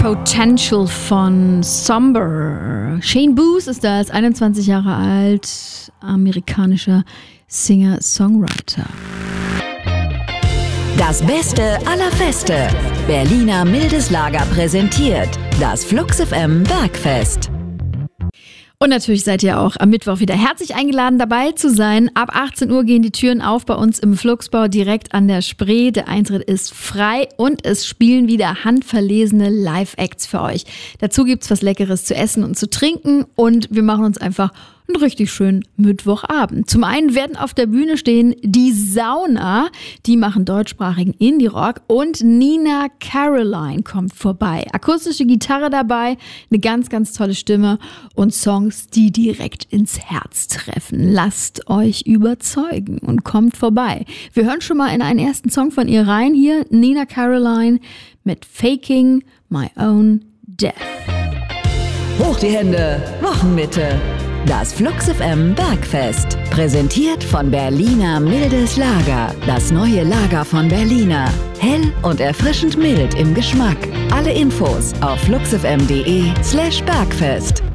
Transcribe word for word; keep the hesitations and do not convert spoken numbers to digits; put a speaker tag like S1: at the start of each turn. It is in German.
S1: Potential von Somber. Shane Booth ist da, ist einundzwanzig Jahre alt, amerikanischer Singer-Songwriter.
S2: Das Beste aller Feste. Berliner Mildes Lager präsentiert das Flux F M Bergfest.
S1: Und natürlich seid ihr auch am Mittwoch wieder herzlich eingeladen, dabei zu sein. Ab achtzehn Uhr gehen die Türen auf bei uns im Fluxbau direkt an der Spree. Der Eintritt ist frei und es spielen wieder handverlesene Live-Acts für euch. Dazu gibt's was Leckeres zu essen und zu trinken und wir machen uns einfach einen richtig schönen Mittwochabend. Zum einen werden auf der Bühne stehen die Sauna, die machen deutschsprachigen Indie-Rock und Nina Caroline kommt vorbei. Akustische Gitarre dabei, eine ganz, ganz tolle Stimme und Songs, die direkt ins Herz treffen. Lasst euch überzeugen und kommt vorbei. Wir hören schon mal in einen ersten Song von ihr rein. Hier Nina Caroline mit Faking My Own Death.
S2: Hoch die Hände, Wochenmitte. Das Flux F M Bergfest. Präsentiert von Berliner Mildes Lager. Das neue Lager von Berliner. Hell und erfrischend mild im Geschmack. Alle Infos auf fluxfm.de slash Bergfest.